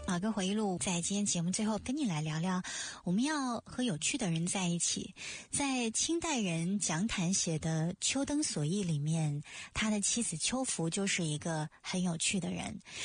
马哥回忆录在今天节目最后跟你来聊聊，我们要和有趣的人在一起。在清代人蒋坦写的《秋灯所忆》里面，他的妻子秋芙就是一个很有趣的人。